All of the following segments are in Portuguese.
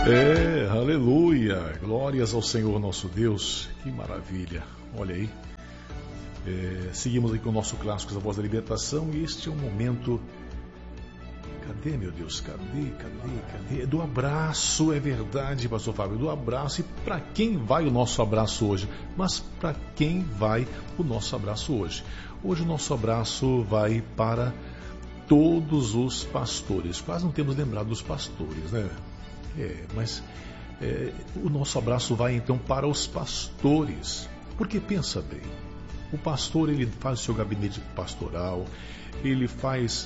Aleluia, glórias ao Senhor nosso Deus, que maravilha, olha aí, seguimos aqui com o nosso clássico, A Voz da Libertação, e este é um momento, cadê meu Deus, cadê, do abraço, é verdade, pastor Fábio, do abraço. E para quem vai o nosso abraço hoje? Mas para quem vai o nosso abraço hoje? Hoje o nosso abraço vai para todos os pastores, quase não temos lembrado dos pastores, né? Mas o nosso abraço vai então para os pastores, porque pensa bem, o pastor, ele faz o seu gabinete pastoral, ele faz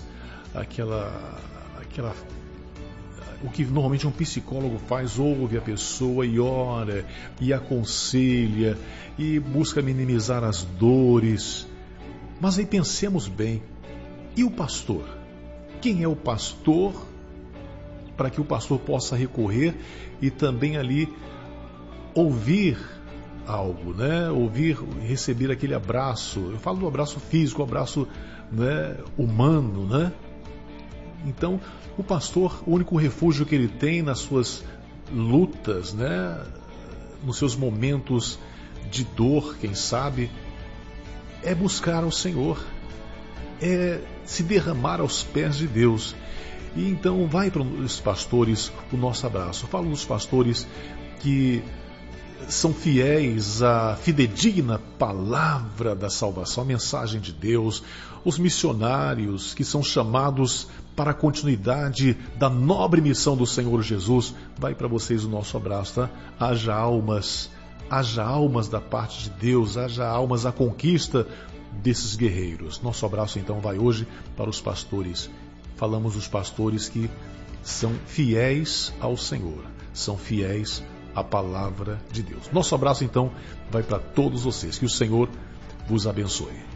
o que normalmente um psicólogo faz, ouve a pessoa e ora, e aconselha, e busca minimizar as dores. Mas aí pensemos bem, e o pastor? Quem é o pastor? Para que o pastor possa recorrer e também ali ouvir algo, né? Ouvir, receber aquele abraço. Eu falo do abraço físico, o abraço, né, humano, né? Então, o pastor, o único refúgio que ele tem nas suas lutas, né, nos seus momentos de dor, quem sabe, é buscar ao Senhor, é se derramar aos pés de Deus. E então vai para os pastores o nosso abraço. Eu falo dos pastores que são fiéis à fidedigna palavra da salvação, a mensagem de Deus, os missionários que são chamados para a continuidade da nobre missão do Senhor Jesus. Vai para vocês o nosso abraço, tá? Haja almas da parte de Deus, haja almas à conquista desses guerreiros. Nosso abraço então vai hoje para os pastores. Falamos dos pastores que são fiéis ao Senhor, são fiéis à palavra de Deus. Nosso abraço então vai para todos vocês. Que o Senhor vos abençoe.